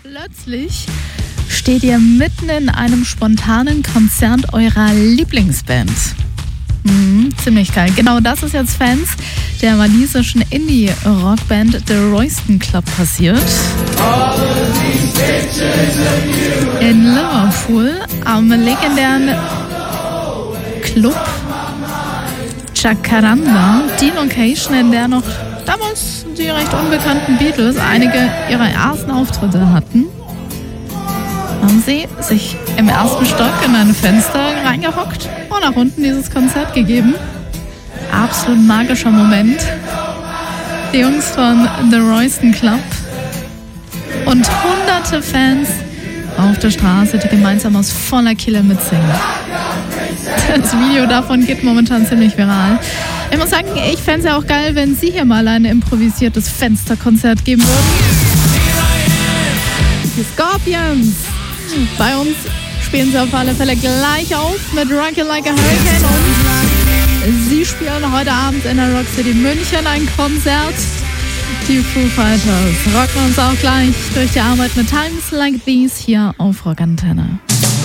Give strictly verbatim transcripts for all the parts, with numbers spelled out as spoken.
Plötzlich steht ihr mitten in einem spontanen Konzert eurer Lieblingsband. Mhm, ziemlich geil. Genau das ist jetzt Fans der walisischen Indie-Rockband The Royston Club passiert. In Liverpool am legendären Club Jacaranda, die Location, in der noch damals die recht unbekannten Beatles einige ihrer ersten Auftritte hatten, haben sie sich im ersten Stock in ein Fenster reingehockt und nach unten dieses Konzert gegeben. Absolut magischer Moment. Die Jungs von The Royston Club und hunderte Fans auf der Straße, die gemeinsam aus voller Kehle mitsingen. Das Video davon geht momentan ziemlich viral. Ich muss sagen, ich fände es ja auch geil, wenn Sie hier mal ein improvisiertes Fensterkonzert geben würden. Die Scorpions. Bei uns spielen sie auf alle Fälle gleich auf mit Rock You Like a Hurricane und sie spielen heute Abend in der Rock City München ein Konzert. Die Foo Fighters rocken uns auch gleich durch die Arbeit mit Times Like These hier auf Rockantenne.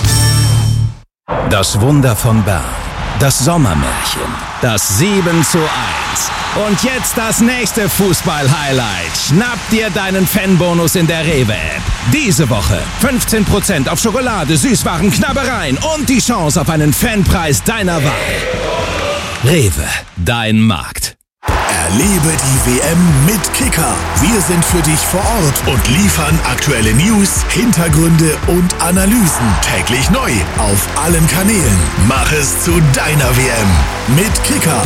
Das Wunder von Bern, das Sommermärchen, das sieben zu eins. Und jetzt das nächste Fußball-Highlight. Schnapp dir deinen Fanbonus in der Rewe-App. Diese Woche fünfzehn Prozent auf Schokolade, Süßwaren, Knabbereien und die Chance auf einen Fanpreis deiner Wahl. Rewe, dein Markt. Erlebe die W M mit Kicker. Wir sind für dich vor Ort und liefern aktuelle News, Hintergründe und Analysen. Täglich neu auf allen Kanälen. Mach es zu deiner W M mit Kicker.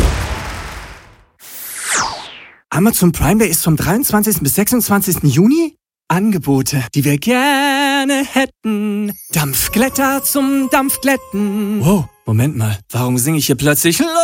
Amazon Prime Day ist vom dreiundzwanzigsten bis sechsundzwanzigsten Juni. Angebote, die wir gerne hätten. Dampfglätter zum Dampfglätten. Wow, Moment mal, warum singe ich hier plötzlich